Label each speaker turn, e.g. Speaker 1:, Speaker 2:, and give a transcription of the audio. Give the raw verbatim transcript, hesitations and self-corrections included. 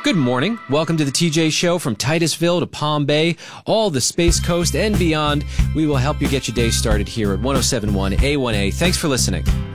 Speaker 1: Good morning. Welcome to the T J Show from Titusville to Palm Bay, all the Space Coast and beyond. We will help you get your day started here at one oh seven point one A one A. Thanks for listening.